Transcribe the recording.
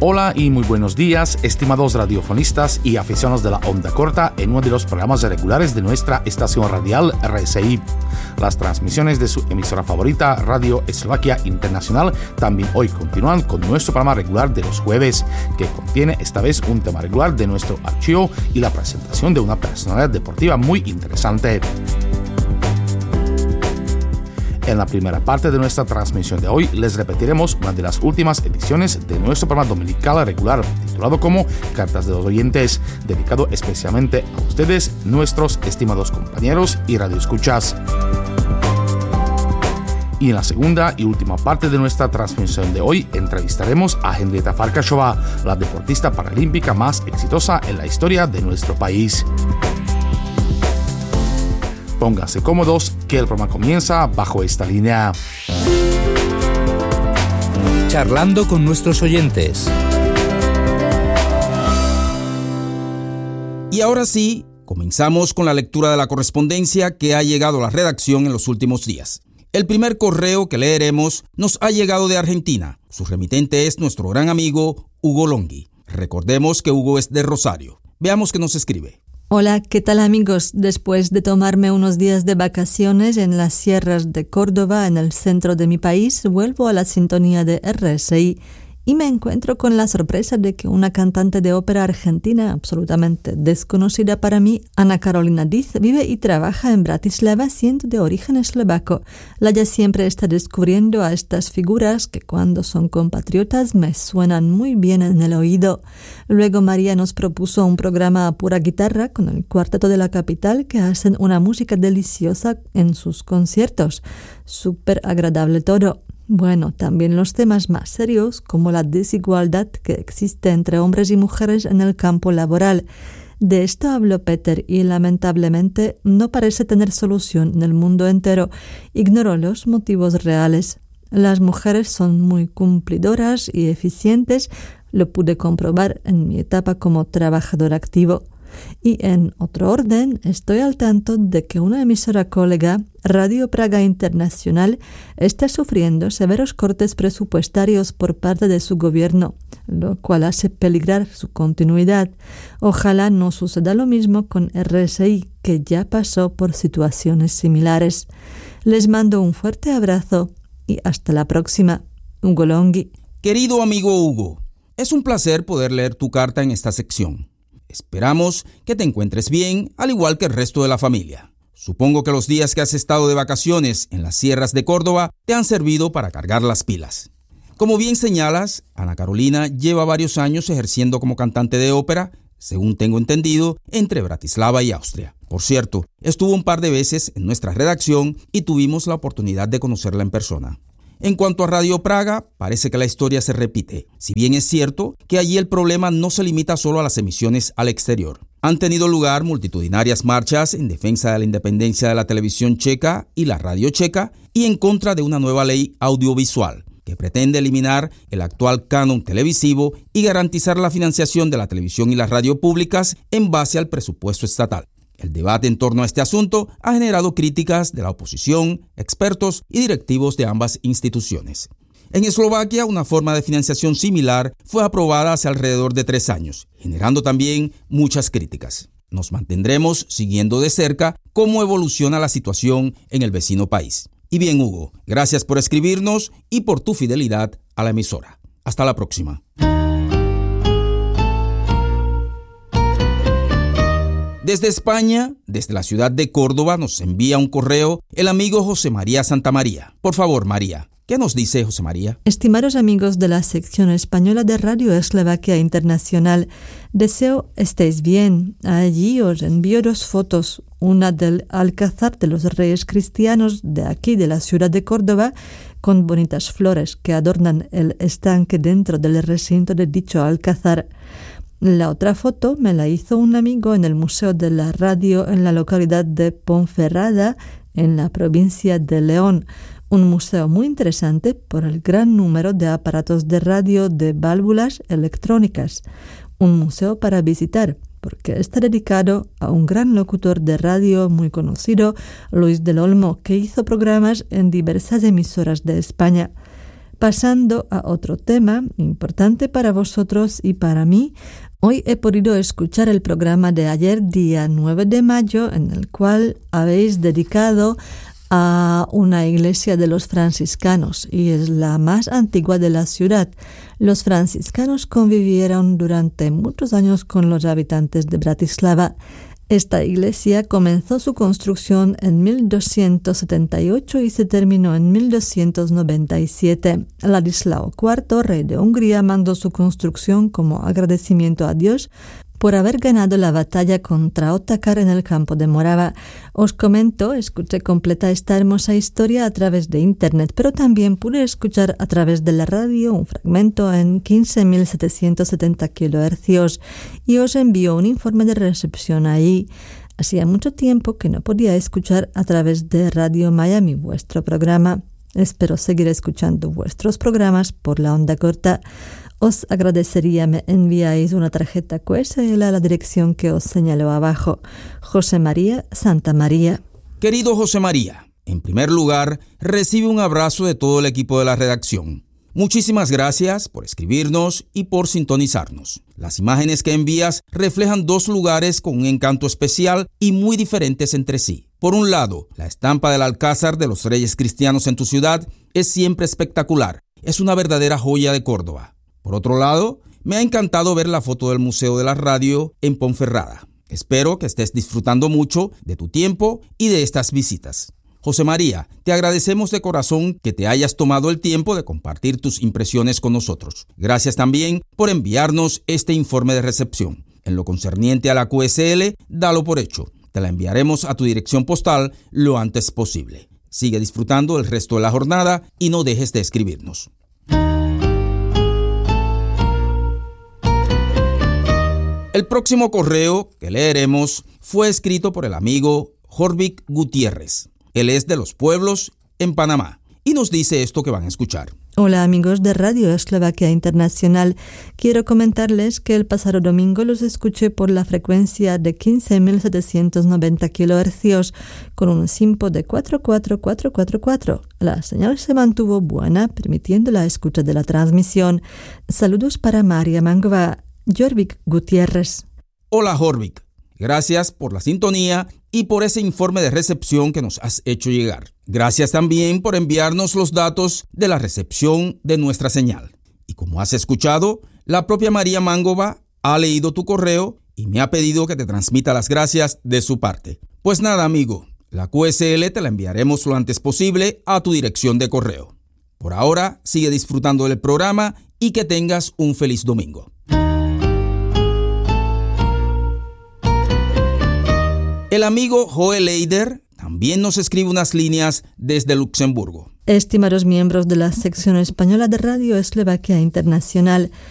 Hola y muy buenos días, estimados radiofonistas y aficionados de la onda corta en uno de los programas regulares de nuestra estación radial RSI. Las transmisiones de su emisora favorita, Radio Eslovaquia Internacional, también hoy continúan con nuestro programa regular de los jueves, que contiene esta vez un tema regular de nuestro archivo y la presentación de una personalidad deportiva muy interesante. En la primera parte de nuestra transmisión de hoy les repetiremos una de las últimas ediciones de nuestro programa dominical regular, titulado como Cartas de los Oyentes, dedicado especialmente a ustedes, nuestros estimados compañeros y radioescuchas. Y en la segunda y última parte de nuestra transmisión de hoy entrevistaremos a Henrieta Farkasová, la deportista paralímpica más exitosa en la historia de nuestro país. Pónganse cómodos, que el programa comienza bajo esta línea. Charlando con nuestros oyentes. Y ahora sí, comenzamos con la lectura de la correspondencia que ha llegado a la redacción en los últimos días. El primer correo que leeremos nos ha llegado de Argentina. Su remitente es nuestro gran amigo Hugo Longhi. Recordemos que Hugo es de Rosario. Veamos qué nos escribe. Hola, ¿qué tal amigos? Después de tomarme unos días de vacaciones en las sierras de Córdoba, en el centro de mi país, vuelvo a la sintonía de RSI y me encuentro con la sorpresa de que una cantante de ópera argentina absolutamente desconocida para mí, Ana Carolina Diz, vive y trabaja en Bratislava siendo de origen eslovaco. Laya siempre está descubriendo a estas figuras que cuando son compatriotas me suenan muy bien en el oído. Luego María nos propuso un programa a pura guitarra con el Cuarteto de la Capital que hacen una música deliciosa en sus conciertos. Súper agradable todo. Bueno, también los temas más serios, como la desigualdad que existe entre hombres y mujeres en el campo laboral. De esto habló Peter y lamentablemente no parece tener solución en el mundo entero. Ignoró los motivos reales. Las mujeres son muy cumplidoras y eficientes, lo pude comprobar en mi etapa como trabajador activo. Y en otro orden, estoy al tanto de que una emisora colega, Radio Praga Internacional, está sufriendo severos cortes presupuestarios por parte de su gobierno, lo cual hace peligrar su continuidad. Ojalá no suceda lo mismo con RSI, que ya pasó por situaciones similares. Les mando un fuerte abrazo y hasta la próxima. Hugo Longhi. Querido amigo Hugo, es un placer poder leer tu carta en esta sección. Esperamos que te encuentres bien, al igual que el resto de la familia. Supongo que los días que has estado de vacaciones en las sierras de Córdoba te han servido para cargar las pilas. Como bien señalas, Ana Carolina lleva varios años ejerciendo como cantante de ópera, según tengo entendido, entre Bratislava y Austria. Por cierto, estuvo un par de veces en nuestra redacción y tuvimos la oportunidad de conocerla en persona. En cuanto a Radio Praga, parece que la historia se repite, si bien es cierto que allí el problema no se limita solo a las emisiones al exterior. Han tenido lugar multitudinarias marchas en defensa de la independencia de la televisión checa y la radio checa y en contra de una nueva ley audiovisual que pretende eliminar el actual canon televisivo y garantizar la financiación de la televisión y la radio públicas en base al presupuesto estatal. El debate en torno a este asunto ha generado críticas de la oposición, expertos y directivos de ambas instituciones. En Eslovaquia, una forma de financiación similar fue aprobada hace alrededor de 3 años, generando también muchas críticas. Nos mantendremos siguiendo de cerca cómo evoluciona la situación en el vecino país. Y bien, Hugo, gracias por escribirnos y por tu fidelidad a la emisora. Hasta la próxima. Desde España, desde la ciudad de Córdoba, nos envía un correo el amigo José María Santamaría. Por favor, María, ¿qué nos dice José María? Estimados amigos de la sección española de Radio Eslovaquia Internacional, deseo estéis bien. Allí os envío 2 fotos, una del Alcázar de los Reyes Cristianos de aquí, de la ciudad de Córdoba, con bonitas flores que adornan el estanque dentro del recinto de dicho Alcázar. La otra foto me la hizo un amigo en el Museo de la Radio en la localidad de Ponferrada, en la provincia de León. Un museo muy interesante por el gran número de aparatos de radio de válvulas electrónicas. Un museo para visitar, porque está dedicado a un gran locutor de radio muy conocido, Luis del Olmo, que hizo programas en diversas emisoras de España. Pasando a otro tema importante para vosotros y para mí, hoy he podido escuchar el programa de ayer, día 9 de mayo, en el cual habéis dedicado a una iglesia de los franciscanos y es la más antigua de la ciudad. Los franciscanos convivieron durante muchos años con los habitantes de Bratislava. Esta iglesia comenzó su construcción en 1278 y se terminó en 1297. Ladislao IV, rey de Hungría, mandó su construcción como agradecimiento a Dios por haber ganado la batalla contra Otakar en el campo de Morava. Os comento, escuché completa esta hermosa historia a través de internet, pero también pude escuchar a través de la radio un fragmento en 15.770 kHz y os envío un informe de recepción ahí. Hacía mucho tiempo que no podía escuchar a través de Radio Miami vuestro programa. Espero seguir escuchando vuestros programas por la onda corta. Os agradecería me enviáis una tarjeta QSL a la dirección que os señalo abajo. José María, Santa María. Querido José María, en primer lugar, recibe un abrazo de todo el equipo de la redacción. Muchísimas gracias por escribirnos y por sintonizarnos. Las imágenes que envías reflejan dos lugares con un encanto especial y muy diferentes entre sí. Por un lado, la estampa del Alcázar de los Reyes Cristianos en tu ciudad es siempre espectacular. Es una verdadera joya de Córdoba. Por otro lado, me ha encantado ver la foto del Museo de la Radio en Ponferrada. Espero que estés disfrutando mucho de tu tiempo y de estas visitas. José María, te agradecemos de corazón que te hayas tomado el tiempo de compartir tus impresiones con nosotros. Gracias también por enviarnos este informe de recepción. En lo concerniente a la QSL, dalo por hecho. Te la enviaremos a tu dirección postal lo antes posible. Sigue disfrutando el resto de la jornada y no dejes de escribirnos. El próximo correo que leeremos fue escrito por el amigo Jorvik Gutiérrez. Él es de Los Pueblos, en Panamá, y nos dice esto que van a escuchar. Hola amigos de Radio Eslovaquia Internacional. Quiero comentarles que el pasado domingo los escuché por la frecuencia de 15.790 kHz con un SINPO de 44444. La señal se mantuvo buena, permitiendo la escucha de la transmisión. Saludos para María Mangova. Jorvik Gutiérrez. Hola Jorvik, gracias por la sintonía y por ese informe de recepción que nos has hecho llegar. Gracias también por enviarnos los datos de la recepción de nuestra señal. Y como has escuchado, la propia María Mangova ha leído tu correo y me ha pedido que te transmita las gracias de su parte. Pues nada, amigo, la QSL te la enviaremos lo antes posible a tu dirección de correo. Por ahora, sigue disfrutando del programa y que tengas un feliz domingo. El amigo Joel Leider también nos escribe unas líneas desde Luxemburgo. Estimados miembros de la sección española de Radio Eslovaquia Internacional,